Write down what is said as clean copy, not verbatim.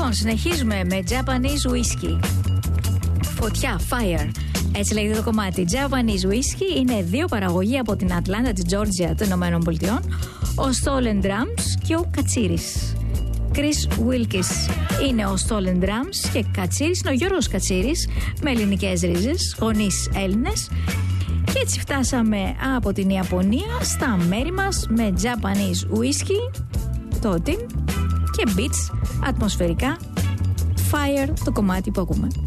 Λοιπόν, συνεχίζουμε με Japanese Whiskey. Φωτιά, fire. Έτσι λέγεται το κομμάτι. Japanese Whiskey είναι δύο παραγωγοί από την Ατλάντα της Τζόρτζια των Ηνωμένων Πολιτειών. Ο Stolen Drums και ο Κατσίρης. Chris Wilkes είναι ο Stolen Drums και Κατσίρης είναι ο Γιώργος Κατσίρης με ελληνικές ρίζες, γονείς Έλληνες. Και έτσι φτάσαμε από την Ιαπωνία στα μέρη μας με Japanese Whiskey, το tin και beats ατμοσφαιρικά, fire το κομμάτι που ακούμε.